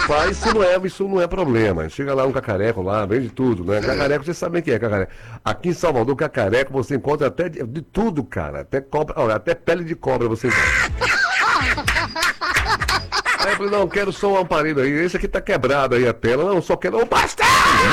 Rapaz, isso não é problema. Chega lá um cacareco lá, vende tudo, né? Cacareco, vocês sabem o que é cacareco. Aqui em Salvador, cacareco, você encontra até de tudo, cara. Até cobra, olha, até pele de cobra você encontra. Aí eu falei, não, quero só um aparelho aí. Esse aqui tá quebrado aí a tela. Não, só quero um bastão!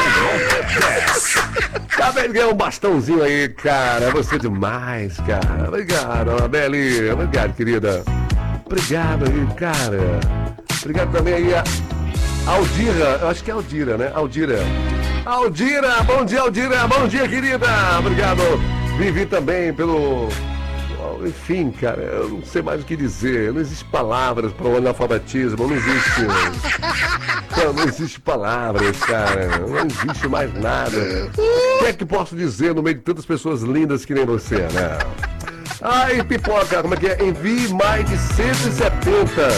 Acabei de ganhar um bastãozinho aí, cara. Você é demais, cara. Obrigado, Anabelle. Obrigado, querida. Obrigado aí, cara. Obrigado também aí a Aldira. Eu acho que é Aldira, né? Aldira, bom dia, Aldira. Bom dia, querida. Obrigado. Vivi também pelo... Enfim, cara, eu não sei mais o que dizer. Não existe palavras para o analfabetismo. Não existe. Não existe palavras, cara. Não existe mais nada. O que é que posso dizer no meio de tantas pessoas lindas que nem você, né? Ai, pipoca, como é que é? Envie mais de 170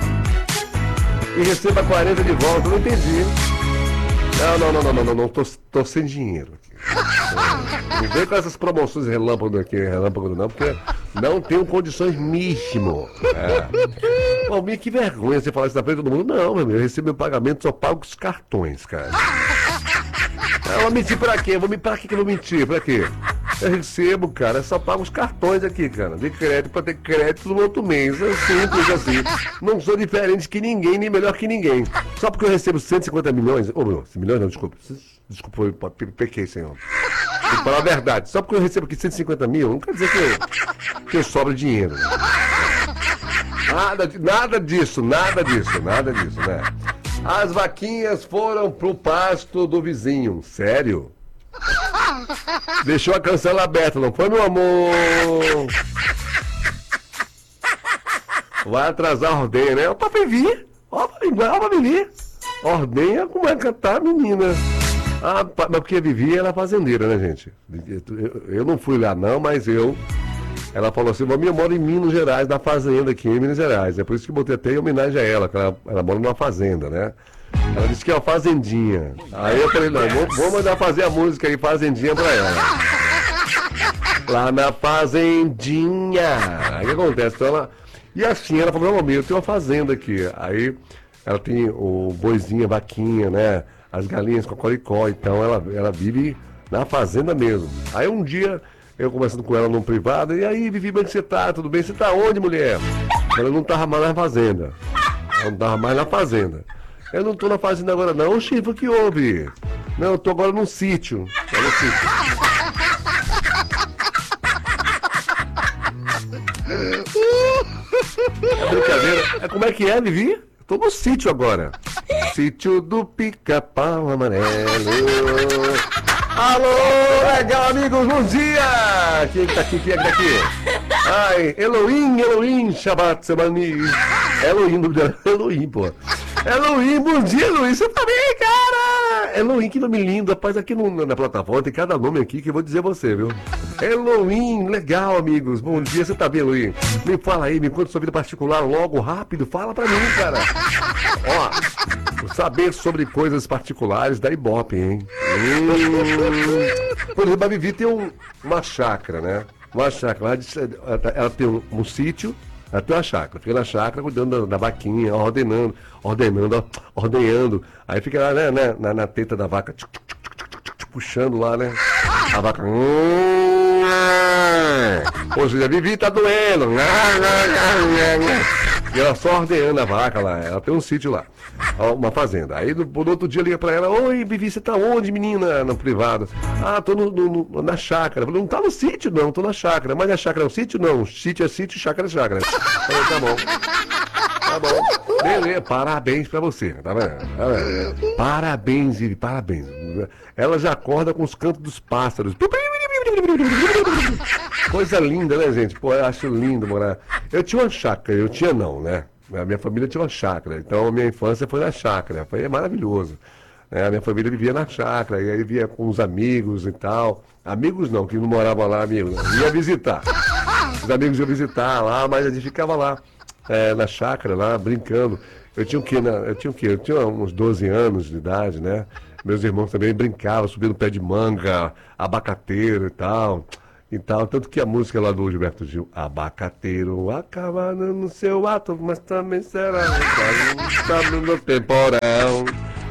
e receba 40 de volta. Não entendi. Não, tô sem dinheiro. Não vem com essas promoções relâmpago não, porque não tenho condições mesmo. Pô, que vergonha você falar isso na frente de todo mundo. Não, meu amigo, eu recebo meu pagamento, só pago os cartões, cara. Eu vou mentir pra quê? Pra que eu vou mentir? Pra quê? Eu recebo, cara, só pago os cartões aqui, cara. De crédito pra ter crédito no outro mês. É simples assim. Não sou diferente que ninguém, nem melhor que ninguém. Só porque eu recebo 150 milhões. Milhões não, desculpa. Desculpa, eu pequei, senhor. Tem que falar a verdade. Só porque eu recebo aqui 150 mil, não quer dizer que eu sobro dinheiro. Nada disso, né? As vaquinhas foram pro pasto do vizinho. Sério? Deixou a cancela aberta, não foi, meu amor? Vai atrasar a ordenha, né? Ó pra Vivi. Ó pra Vivi. Ordenha como é que tá, menina? Ah, mas porque a Vivi era fazendeira, né, gente? Eu não fui lá não, mas ela falou assim, eu moro em Minas Gerais, na fazenda aqui em Minas Gerais. É por isso que botei até em homenagem a ela, que ela mora numa fazenda, né? Ela disse que é uma fazendinha. Aí eu falei, não, vou mandar fazer a música aí, fazendinha pra ela. Lá na fazendinha. Aí o que acontece? Então ela... E assim, ela falou, não, eu tenho uma fazenda aqui. Aí ela tem o boizinho, a vaquinha, né? As galinhas com a coricó. Então ela vive na fazenda mesmo. Aí um dia, eu conversando com ela num privado, e aí, Vivi, como é que você tá? Tudo bem? Você tá onde, mulher? Ela não tava mais na fazenda. Ela não tava mais na fazenda. Eu não tô na fazenda agora não, Chico, o que houve? Não, eu tô agora num sítio. É no sítio. É brincadeira. Como é que é, Vivi? Tô no sítio agora. Sítio do Pica-Pau Amarelo. Alô, legal, amigos, bom dia! Quem é que tá aqui? Ai, Elohim, Shabbat, Semani. Elohim, pô. Elohim, bom dia, Elohim. Você tá bem, cara? Elohim, que nome lindo. Rapaz, aqui na plataforma tem cada nome aqui que eu vou dizer a você, viu? Elohim, legal, amigos. Bom dia, você tá bem, Elohim? Me fala aí, me conta sua vida particular logo, rápido. Fala pra mim, cara. Ó, saber sobre coisas particulares da Ibope, hein? Por exemplo, a Vivi tem uma chácara, né? Uma chácara. Ela tem um sítio. Ela tem uma chácara, fica na chácara cuidando da vaquinha, ordenhando. Aí fica lá, né, na teta da vaca, puxando lá, né? A vaca. Ou seja, a Vivi tá doendo. E ela só ordenhando a vaca lá. Ela tem um sítio lá, uma fazenda. Aí no outro dia liga pra ela: oi, Vivi, você tá onde, menina? No privado. Ah, tô na chácara. Eu falei, não tá no sítio, não, tô na chácara. Mas a chácara é um sítio? Não. Sítio é sítio, chácara é chácara. Eu falei, tá bom. Tá bom. Beleza, parabéns pra você. Tá vendo? Parabéns, Vivi, parabéns. Ela já acorda com os cantos dos pássaros. Coisa linda, né, gente? Pô, eu acho lindo morar. Eu tinha uma chácara, né? A minha família tinha uma chácara, então a minha infância foi na chácara, foi maravilhoso. A minha família vivia na chácara, e aí via com os amigos e tal. Amigos não, que não moravam lá, amigos. Ia visitar. Os amigos iam visitar lá, mas a gente ficava lá, na chácara, lá, brincando. Eu tinha o quê? Eu tinha uns 12 anos de idade, né? Meus irmãos também brincavam, subindo no pé de manga, abacateiro e tal. E tal, tanto que a música lá do Gilberto Gil, abacateiro acaba no seu ato, mas também será no temporão.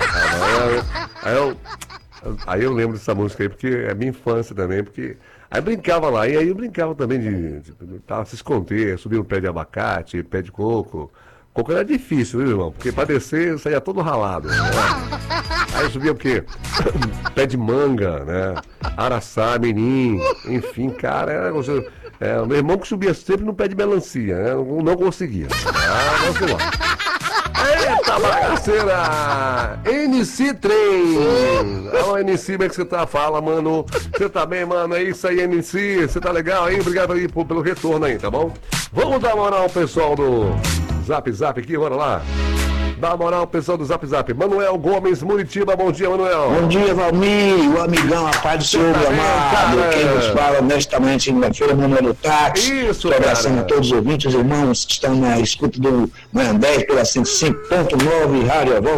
Aí eu lembro dessa música aí, porque é minha infância também, porque aí brincava lá, e aí eu brincava também de se esconder, subir no pé de abacate, pé de coco. Coco era difícil, viu, irmão? Porque pra descer eu saía todo ralado, né? Aí eu subia o quê? Pé de manga, né? Araçá, menim, enfim, cara, era gostoso. O meu irmão que subia sempre no pé de melancia, né? Não conseguia. Não sei lá. Eita bagaceira! NC Trem! Alô, NC, como é que você tá? Fala, mano. Você tá bem, mano? É isso aí, NC. Você tá legal aí? Obrigado aí pelo retorno aí, tá bom? Vamos dar moral ao pessoal do Zap Zap aqui, bora lá. Dá moral ao pessoal do Zap Zap. Manuel Gomes, Muritiba, bom dia, Manuel. Bom dia, Valmir, o amigão, a paz do Senhor, meu amado. Quem nos fala honestamente segunda-feira, Manuel do Táxi. Isso, abraçando a todos os ouvintes, irmãos que estão na escuta do Manhã 10 pela 105.9 Rádio Voz